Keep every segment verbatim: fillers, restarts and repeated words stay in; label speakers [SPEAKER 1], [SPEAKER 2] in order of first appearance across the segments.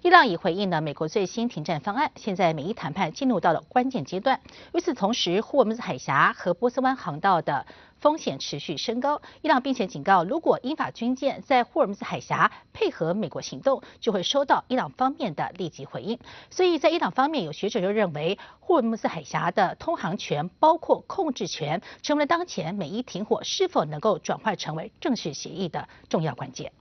[SPEAKER 1] 伊朗已回应了美国最新停战方案，现在美伊谈判进入到了关键阶段。与此同时，霍尔木兹海峡和波斯湾航道的风险持续升高。伊朗并且警告，如果英法军舰在霍尔木兹海峡配合美国行动，就会收到伊朗方面的立即回应。所以在伊朗方面，有学者就认为，霍尔木兹海峡的通航权，包括控制权，成为了当前美伊停火是否能够转换成为正式协议的重要关键。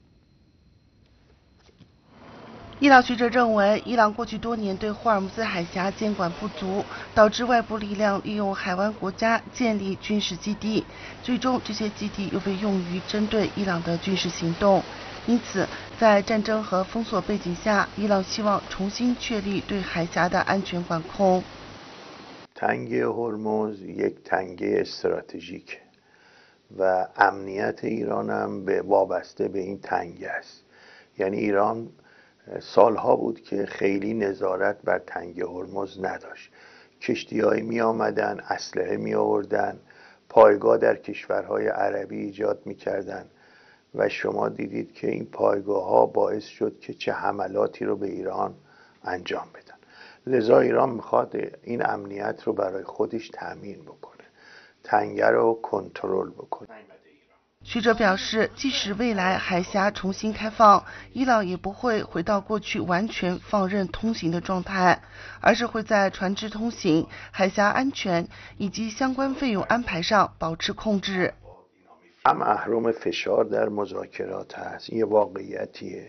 [SPEAKER 2] 伊朗学者认为，伊朗过去多年对霍尔木兹海峡监管不足，导致外部力量利用海湾国家建立军事基地，最终这些基地又被用于针对伊朗的军事行动。因此，在战争和封锁背景下，伊朗希望重新确立对海峡的安全管控。
[SPEAKER 3] تنگه هرمز یک تنگه استراتژیک و امنیت ایران هم به وابسته به این تنگه است. یعنی ایران سالها بود که خیلی نظارت بر تنگه هرمز نداشت. کشتی‌هایی می آمدن، اسلحه می آوردن، پایگاه در کشورهای عربی ایجاد می کردن و شما دیدید که این پایگاه ها باعث شد که چه حملاتی رو به ایران انجام بدن. لذا ایران میخواد این امنیت رو برای خودش تامین بکنه، تنگه رو کنترل بکنه.
[SPEAKER 2] 学者表示，即使未来海峡重新开放，伊朗也不会回到过去完全放任通行的状态，而是会在船只通行、海峡安全以及相关费用安排上保持控制。
[SPEAKER 3] هم اهرم فشار در مذاکرات هست، این واقعیتیه.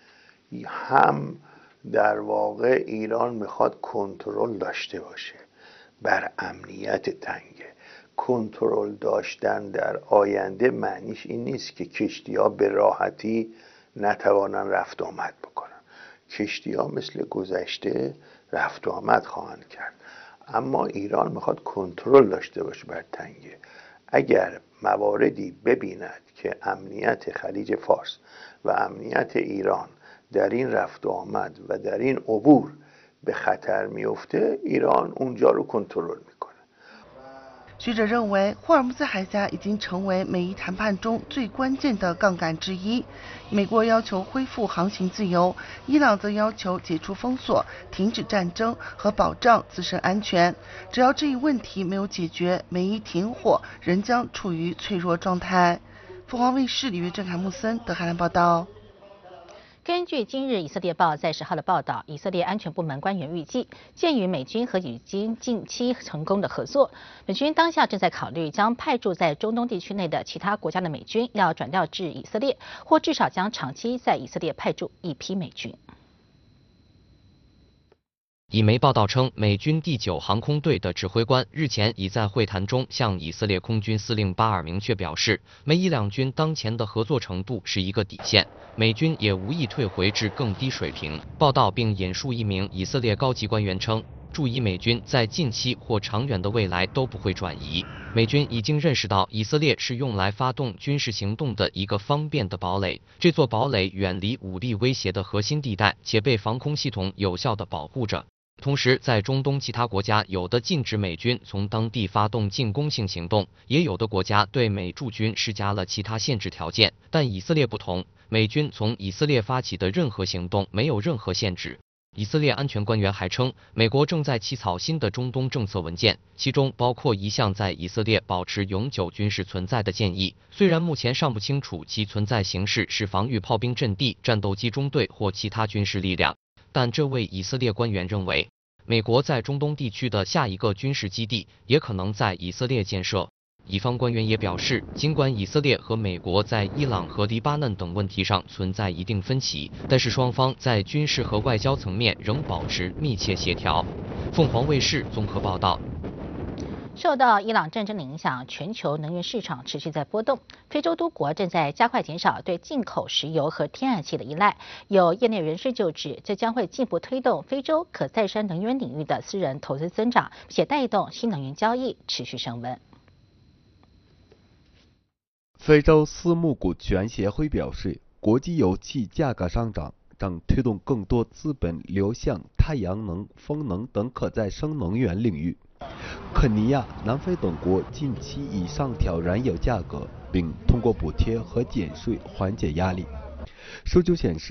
[SPEAKER 3] هم در واقع ایران میخواد کنترل داشته باشه بر امنیت تنگه. کنترل داشتن در آینده معنیش این نیست که کشتی‌ها به راحتی نتوانن رفت آمد بکنن. کشتی‌ها مثل گذشته رفت آمد خواهند کرد، اما ایران میخواد کنترل داشته باشه بر تنگه. اگر مواردی ببیند که امنیت خلیج فارس و امنیت ایران در این رفت آمد و در این عبور به خطر میفته، ایران اونجا رو کنترل میکنه.
[SPEAKER 2] 学者认为，霍尔木兹海峡已经成为美伊谈判中最关键的杠杆之一。美国要求恢复航行自由，伊朗则要求解除封锁、停止战争和保障自身安全。只要这一问题没有解决，美伊停火仍将处于脆弱状态。凤凰卫视李月正、凯木森德海兰报道。
[SPEAKER 1] 根据今日以色列报在十号的报道，以色列安全部门官员预计，鉴于美军和以军近期成功的合作，美军当下正在考虑将派驻在中东地区内的其他国家的美军要转调至以色列，或至少将长期在以色列派驻一批美军。
[SPEAKER 4] 以媒报道称，美军第九航空队的指挥官日前已在会谈中向以色列空军司令巴尔明确表示，美以两军当前的合作程度是一个底线，美军也无意退回至更低水平。报道并引述一名以色列高级官员称，驻以美军在近期或长远的未来都不会转移。美军已经认识到，以色列是用来发动军事行动的一个方便的堡垒，这座堡垒远离武力威胁的核心地带，且被防空系统有效地保护着。同时，在中东其他国家，有的禁止美军从当地发动进攻性行动，也有的国家对美驻军施加了其他限制条件。但以色列不同，美军从以色列发起的任何行动没有任何限制。以色列安全官员还称，美国正在起草新的中东政策文件，其中包括一项在以色列保持永久军事存在的建议。虽然目前尚不清楚其存在形式是防御炮兵阵地、战斗机中队或其他军事力量，但这位以色列官员认为，美国在中东地区的下一个军事基地也可能在以色列建设。以方官员也表示，尽管以色列和美国在伊朗和黎巴嫩等问题上存在一定分歧，但是双方在军事和外交层面仍保持密切协调。凤凰卫视综合报道。
[SPEAKER 1] 受到伊朗战争的影响，全球能源市场持续在波动。非洲多国正在加快减少对进口石油和天然气的依赖。有业内人士就指，这将会进一步推动非洲可再生能源领域的私人投资增长，并且带动新能源交易持续升温。
[SPEAKER 5] 非洲私募股权协会表示，国际油气价格上涨正推动更多资本流向太阳能、风能等可再生能源领域。肯尼亚、南非等国近期已上调燃油价格，并通过补贴和减税缓解压力。数据显示，